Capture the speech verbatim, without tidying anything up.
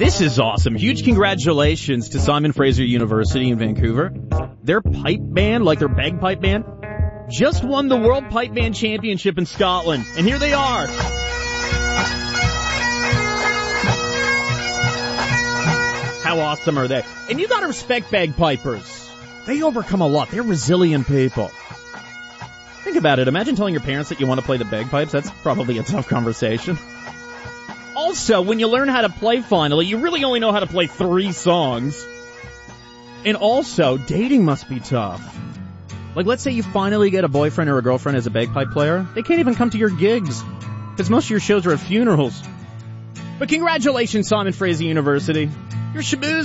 This is awesome. Huge congratulations to Simon Fraser University in Vancouver. Their pipe band, like their bagpipe band, just won the World Pipe Band Championship in Scotland. And here they are. How awesome are they? And you gotta respect bagpipers. They overcome a lot. They're resilient people. Think about it. Imagine telling your parents that you want to play the bagpipes. That's probably a tough conversation. Also, when you learn how to play finally, you really only know how to play three songs. And also, dating must be tough. Like, let's say you finally get a boyfriend or a girlfriend as a bagpipe player. They can't even come to your gigs, because most of your shows are at funerals. But congratulations, Simon Fraser University. You're Shabooz.